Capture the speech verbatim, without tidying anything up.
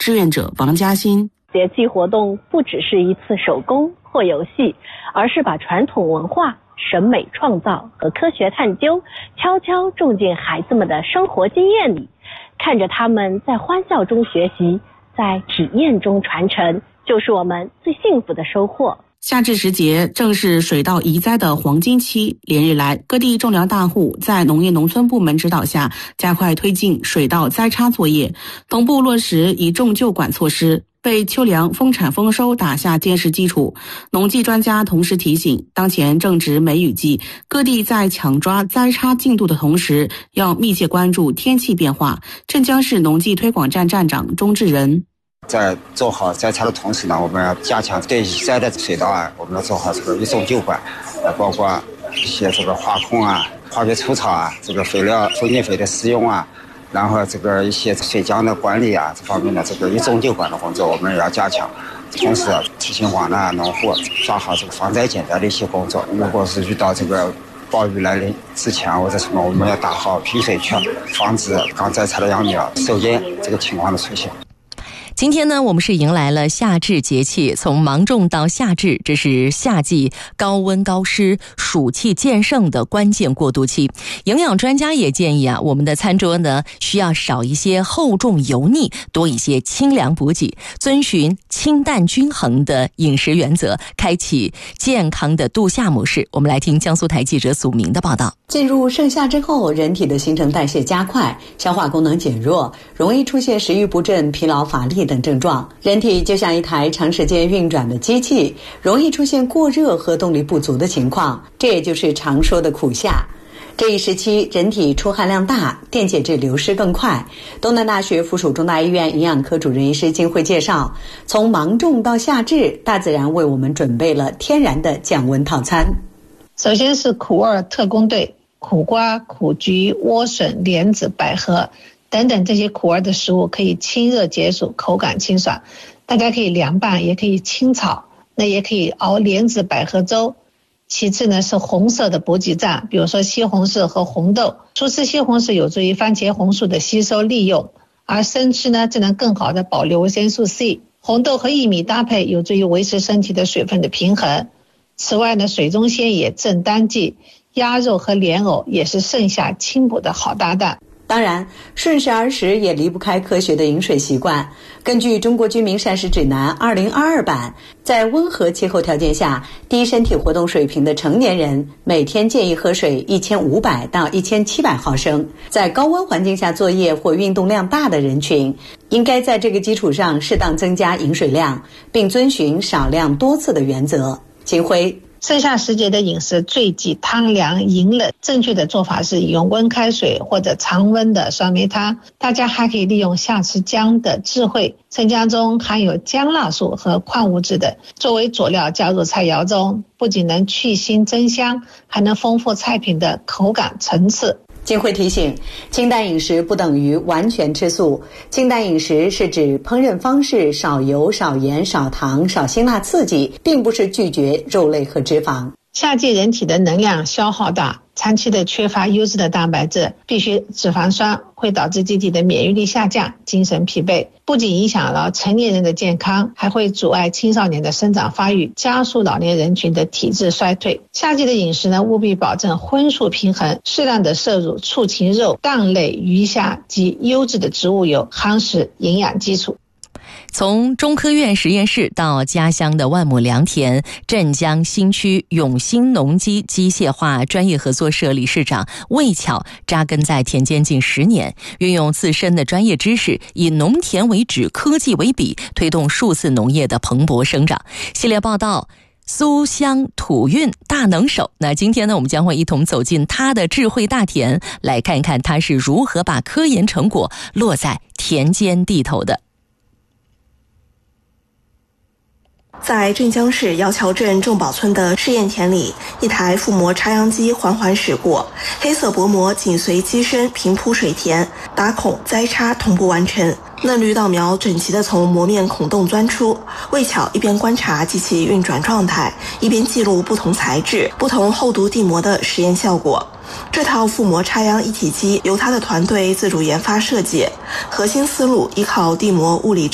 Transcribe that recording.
志愿者王嘉欣。 节气活动不只是一次手工或游戏，而是把传统文化、审美创造和科学探究悄悄种进孩子们的生活经验里，看着他们在欢笑中学习，在体验中传承，就是我们最幸福的收获。 夏至时节正是水稻移栽的黄金期，连日来，各地种粮大户在农业农村部门指导下，加快推进水稻栽插作业，同步落实以种就管措施，为秋粮丰产丰收打下坚实基础。农技专家同时提醒，当前正值梅雨季，各地在抢抓栽插进度的同时，要密切关注天气变化。镇江市农技推广站站长钟志仁。 在做好栽插的同时呢，我们要加强对移栽的水稻啊，我们要做好这个一种就管，呃，包括一些这个化控啊、化学除草啊、这个肥料、分解肥的使用啊，然后这个一些水浆的管理啊，这方面的这个一种就管的工作，我们也要加强。同时啊，提醒广大农户抓好这个防灾减灾的一些工作。如果是遇到这个暴雨来临之前或者什么，我们要打好辟水圈，防止刚栽插的秧苗受淹这个情况的出现。 今天呢，我们是迎来了夏至节气，从芒种到夏至，这是夏季高温高湿、暑气渐盛的关键过渡期。营养专家也建议啊，我们的餐桌呢需要少一些厚重油腻，多一些清凉补给，遵循清淡均衡的饮食原则，开启健康的度夏模式。我们来听江苏台记者祖明的报道。 进入盛夏之后，人体的新陈代谢加快，消化功能减弱，容易出现食欲不振、疲劳乏力等症状。人体就像一台长时间运转的机器，容易出现过热和动力不足的情况，这也就是常说的苦夏。这一时期人体出汗量大，电解质流失更快。东南大学附属中大医院营养科主任医师金慧介绍，从芒种到夏至，大自然为我们准备了天然的降温套餐。 首先是苦味特工队，苦瓜、苦菊、莴笋、莲子、百合等等这些苦味的食物可以清热解暑，口感清爽，大家可以凉拌，也可以清炒，那也可以熬莲子百合粥。其次呢是红色的补给站，比如说西红柿和红豆，初吃西红柿有助于番茄红素的吸收利用，而生吃呢就能更好的保留维生素 C。 红豆和薏米搭配有助于维持身体的水分的平衡。此外呢，水中鲜也正当季，鸭肉和莲藕也是盛夏清补的好搭档。 当然，顺势而食也离不开科学的饮水习惯。根据《中国居民膳食指南》二零二二版，在温和气候条件下，低身体活动水平的成年人每天建议喝水一千五百到一千七百毫升。在高温环境下作业或运动量大的人群，应该在这个基础上适当增加饮水量，并遵循少量多次的原则。金辉， 盛夏时节的饮食最忌汤凉饮冷，正确的做法是饮用温开水或者常温的酸梅汤。大家还可以利用夏吃姜的智慧，生姜中含有姜辣素和矿物质等，作为佐料加入菜肴中，不仅能去腥增香，还能丰富菜品的口感层次。 金慧提醒，清淡饮食不等于完全吃素。清淡饮食是指烹饪方式少油、少盐、少糖、少辛辣刺激，并不是拒绝肉类和脂肪。 夏季人体的能量消耗大，长期的缺乏优质的蛋白质、必需脂肪酸，会导致机体的免疫力下降，精神疲惫，不仅影响了成年人的健康，还会阻碍青少年的生长发育，加速老年人群的体质衰退。夏季的饮食呢，务必保证荤素平衡，适量的摄入畜禽肉、蛋类、鱼虾及优质的植物油，夯实营养基础。 从中科院实验室到家乡的万亩良田，镇江新区永兴农机机械化专业合作社理事长魏巧扎根在田间近十年，运用自身的专业知识，以农田为指，科技为笔，推动数字农业的蓬勃生长。系列报道苏乡土运大能手，那今天呢，我们将会一同走进他的智慧大田，来看一看他是如何把科研成果落在田间地头的。 在镇江市姚桥镇众宝村的试验田里，一台覆膜插秧机缓缓驶过，黑色薄膜紧随机身平铺水田，打孔栽插同步完成。嫩绿稻苗整齐地从膜面孔洞钻出，魏巧一边观察机器运转状态，一边记录不同材质、不同厚度地膜的实验效果。这套覆膜插秧一体机由他的团队自主研发设计，核心思路依靠地膜物理